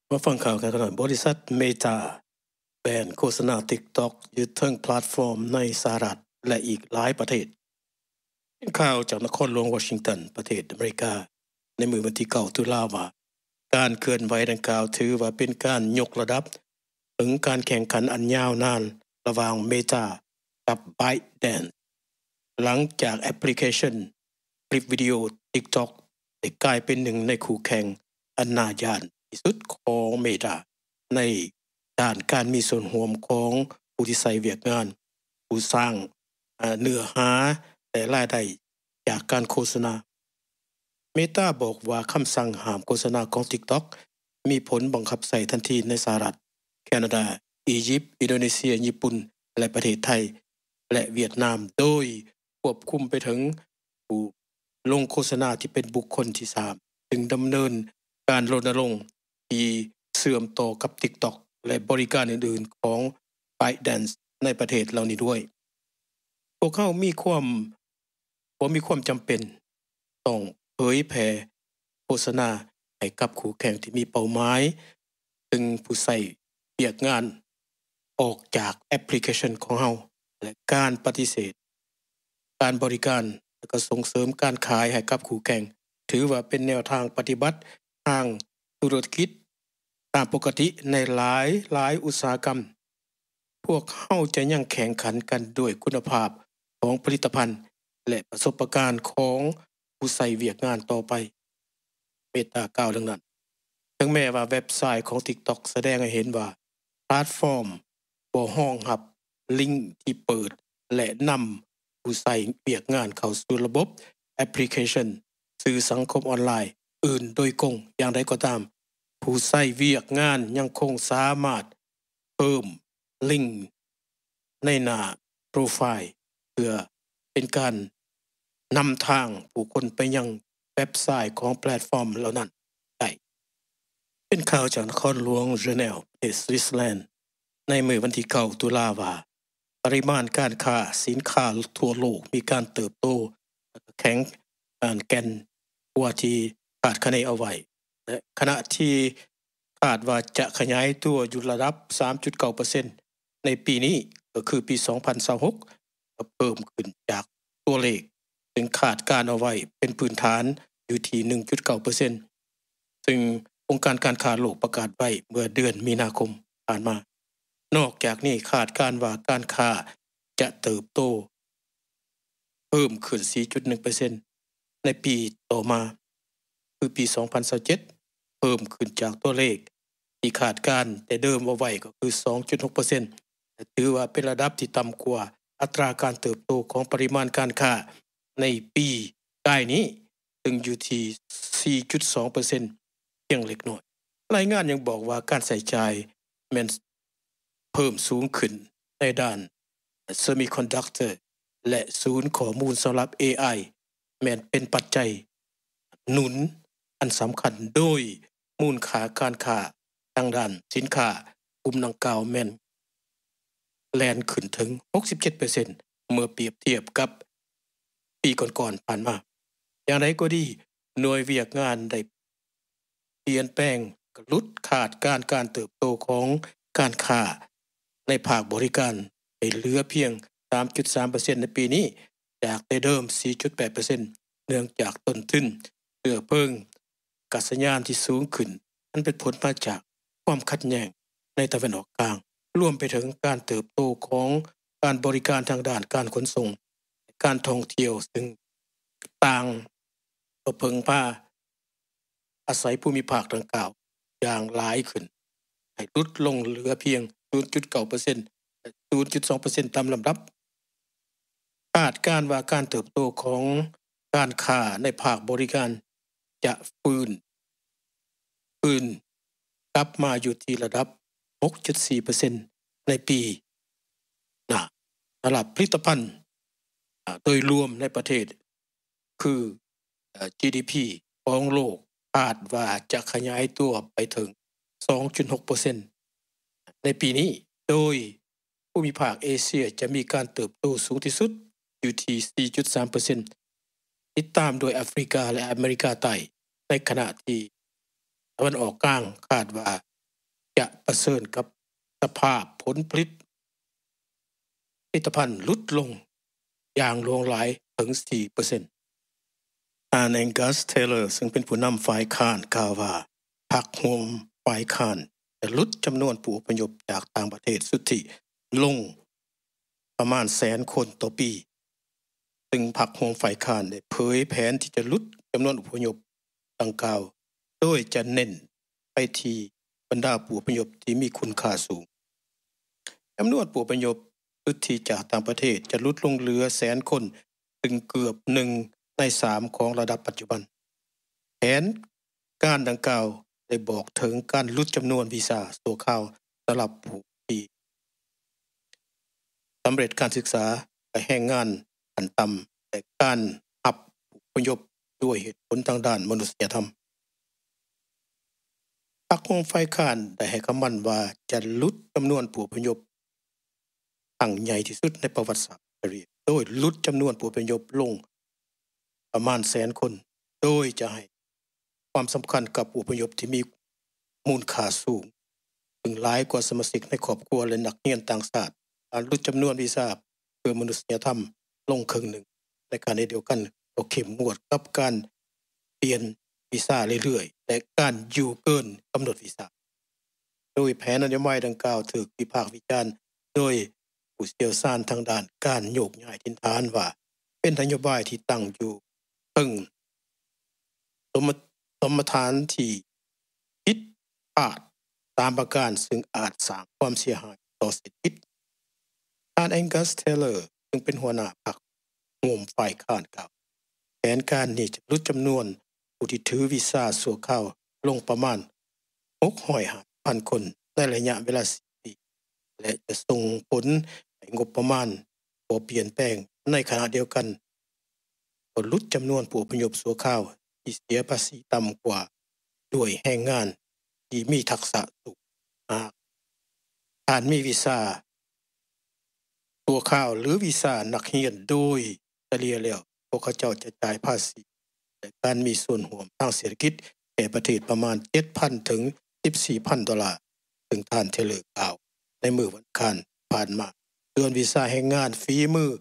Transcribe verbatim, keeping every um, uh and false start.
มาฟังข่าวกันก่อนบริษัท Meta แบนโฆษณา TikTok ยึดทั้งแพลตฟอร์มในสหรัฐและอีกหลายประเทศเป็นข่าวจากนครหลวงวอชิงตันประเทศอเมริกาในมือวันที่เก้าตุลาว่าการเคลื่อนไหวดังกล่าวถือว่าเป็นการยกระดับถึงการแข่งขันอันยาวนานระหว่าง Meta กับ ByteDance หลังจากแอปพลิเคชันคลิปวิดีโอ TikTok ได้กลายเป็นหนึ่งในคู่แข่งอันน่าย้านที่สุดของ Meta ในด้านการมีส่วนร่วมของผู้ที่ใช้เวียกงานผู้สร้างเนื้อหาและรายได้จากการโฆษณา Meta บอกว่าคำสั่งห้ามโฆษณาของ TikTok มีผลบังคับใช้ทันทีในสหรัฐแคนาดาอียิปต์อินโดนีเซียญี่ปุ่นและประเทศไทยและเวียดนามโดยควบคุมไปถึงผู้ลงโฆษณาที่เป็นบุคคลที่สามจึงดำเนินการรณรงค์ที่เสื่อมต่อกับ TikTok และบริการอื่นๆของ ByteDance ในประเทศเหล่านี้ด้วยพวกเขามีความบ่มีความจำเป็นต้องเผยแพร่โฆษณาให้กับคู่แข่งที่มีเป้าหมายซึ่งผู้ใช้เวียกงานออกจากแอปพลิเคชันของเฮาและการปฏิเสธการบริการและก็ส่งเสริมการขายให้กับคู่แข่งถือว่าเป็นแนวทางปฏิบัติทางธุรกิจตามปกติในหลายหลายอุตสาหกรรมพวกเฮาจะยังแข่งขันกันด้วยคุณภาพของผลิตภัณฑ์และประสบการณ์ของผู้ใช้เวียกงานต่อไปเมตาก้าวดังนั้นถึงแม้ว่าเว็บไซต์ของ TikTok แสดงให้เห็นว่าแพลตฟอร์มบ่รองรับลิงก์ที่เปิดและนำผู้ใช้เวียกงานเข้าสู่ระบบแอปพลิเคชันสื่อสังคมออนไลน์อื่นโดยกงอย่างไรก็ตามผู้ใช้เวียกงานยังคงสามารถเพิ่มลิงก์ในหน้าโปรไฟล์เพื่อเป็นการนำทางผู้คนไปยังเว็บไซต์ของแพลตฟอร์มเหล่านั้นได้เป็นข่าวจากนครหลวงเจนีวาประเทศสวิตเซอร์แลนด์ในมื้อวันที่เก้าตุลาว่าปริมาณการค้าสินค้าทั่วโลกมีการเติบโตแข็งแกร่งกว่าที่คาดคะเนเอาไว้และขณะที่คาดว่าจะขยายตัวอยู่ระดับ สามจุดเก้าเปอร์เซ็นต์ ในปีนี้ก็คือปีสองพันยี่สิบหกก็เพิ่มขึ้นจากตัวเลขซึ่งคาดการเอาไว้เป็นพื้นฐานอยู่ที่ หนึ่งจุดเก้าเปอร์เซ็นต์ ซึ่งองค์การการค้าโลกประกาศไว้เมื่อเดือนมีนาคมผ่านมานอกจากนี้คาดการว่าการค้าจะเติบโตเพิ่มขึ้น สี่จุดหนึ่งเปอร์เซ็นต์ ในปีต่อมาคือปีสองพันยี่สิบเจ็ดเพิ่มขึ้นจากตัวเลขที่คาดการแต่เดิมเอาไว้ก็คือ สองจุดหกเปอร์เซ็นต์ แต่ถือว่าเป็นระดับที่ต่ำกว่าอัตราการเติบโตของปริมาณการค้าในปีก่ายนี้ซึ่งอยู่ที่ สี่จุดสองเปอร์เซ็นต์ เพียงเล็กน้อยรายงานยังบอกว่าการใช้จ่ายแม้นเพิ่มสูงขึ้นในด้าน Semiconductor และศูนย์ข้อมูลสำหรับ เอ ไอ แม้นเป็นปัจจัยหนุนอันสำคัญโดยมูลค่าการค้าทางด้านสินค้ากลุ่มดังกล่าวแม่นแล่นขึ้นถึง หกสิบเจ็ดเปอร์เซ็นต์ เมื่อเปรียบเทียบกับปีก่อนๆผ่านมาอย่างไรก็ดีหน่วยเวียกงานได้เปลี่ยนแปลงลดขาดการการเติบโตของการค้าในภาคบริการให้เหลือเพียง สามจุดสามเปอร์เซ็นต์ ในปีนี้จากแต่เดิม สี่จุดแปดเปอร์เซ็นต์ เนื่องจากต้นทุนเชื้อเพลิงกัสยานที่สูงขึ้นอันเป็นผลมาจากความขัดแย้งในตะวันออกกลางรวมไปถึงการเติบโตของการบริการทางด้านการขนส่งการท่องเที่ยวซึ่งต่างเพิ่งพาอาศัยภูมิภาคดังกล่าวอย่างหลายขึ้นให้ลดลงเหลือเพียง ศูนย์จุดเก้าเปอร์เซ็นต์ และ ศูนย์จุดสองเปอร์เซ็นต์ ตามลำดับคาดการณ์ว่าการเติบโตของการค้าในภาคบริการจะฟื้นฟื้นกลับมาอยู่ที่ระดับ หกจุดสี่เปอร์เซ็นต์ ในปีหน้าสำหรับผลิตภัณฑ์โดยรวมในประเทศคือ จี ดี พี ของโลกคาดว่าจะขยายตัวไปถึง สองจุดหกเปอร์เซ็นต์ ในปีนี้โดยภูมิภาคเอเชียจะมีการเติบโตสูงที่สุดอยู่ที่ สี่จุดสามเปอร์เซ็นต์ ติดตามโดยแอฟริกาและอเมริกาใต้ในขณะที่ตะวันออกกลางคาดว่าจะประเสริญกับสภาพผลผลิตผลิตภัณฑ์ลดลงอย่างหลวงหลายถึง สี่เปอร์เซ็นต์ อาร์ Angus Taylor ซึ่งเป็นผู้นำฝ่ายค้านกล่าวว่าพรรคร่วมฝ่ายค้านจะลดจำนวนผู้อพยพจากต่างประเทศสุทธิลงประมาณแสนคนต่อปีซึ่งพรรคร่วมฝ่ายค้านได้เผยแผนที่จะลดจำนวนอพยพดังกล่าวโดยจะเน้นไปที่บรรดาผู้อพยพที่มีคุณค่าสูงจำนวนผู้อพยพสุทธิจากต่างประเทศจะลดลงเหลือแสนคนซึ่งเกือบหนึ่งในสามของระดับปัจจุบันแผนการดังกล่าวได้บอกถึงการลดจำนวนวีซ่าชั่วคราวสำหรับผู้ที่สำเร็จการศึกษาและแรงงานขั้นต่ำและการรับผู้อพยพด้วยเหตุผลทางด้านมนุษยธรรมพรรคร่วมฝ่ายค้านได้ให้คำมั่นว่าจะลดจำนวนผู้อพยพครั้งใหญ่ที่สุดในประวัติศาสตร์โดยลดจำนวนผู้อพยพลงประมาณแสนคนโดยจะให้ความสำคัญกับผู้อพยพที่มีมูลค่าสูงถึงหลายกว่าสมาชิกในครอบครัวและนักเรียนต่างชาติการลดจำนวนวีซ่าเพื่อมนุษยธรรมลงครึ่งหนึ่งในการเดียวกันก็เข้มงวดกับการเปลี่ยนวีซ่าเรื่อยๆและการอยู่เกินกำหนดวีซ่าโดยแผนนโยบายดังกล่าวถูกวิพากษ์วิจารณ์โดยผู้เชี่ยวชาญทางด้านการโยกย้ายถิ่นฐานว่าเป็นนโยบายที่ตั้งอยู่เพิ่งสมสมฐานที่ผิดพลาดตามประการซึ่งอาจสร้างความเสียหายต่อเศรษฐกิจอาร์ Angus Taylor ซึ่งเป็นหัวหน้าพรรคร่วมฝ่ายค้านกล่าวแผนการนี้จะลดจำนวนผู้ที่ถือวีซ่าชั่วคราวลงประมาณ หกร้อยห้าพัน คนในระยะเวลาสี่ปีและจะส่งผลให้งบประมาณบ่เปลี่ยนแปลงในขณะเดียวกันก็ลดจำนวนผู้อพยพชั่วคราวที่เสียภาษีต่ำกว่าด้วยแรงงานที่มีทักษะสูงมากการมีวีซ่าชั่วคราวหรือวีซ่านักเรียนโดยเฉลี่ยแล้วพวกเขาเจ้าจะจ่ายภาษีและการมีส่วนร่วมทางเศรษฐกิจแก่ประเทศประมาณ เจ็ดพัน ถึง สิบสี่พัน ดอลลาร์ซึ่งท่านเทเลอร์กล่าวในมื้อวันอังคารผ่านมาเดือนวีซ่าแรงงานฝีมือ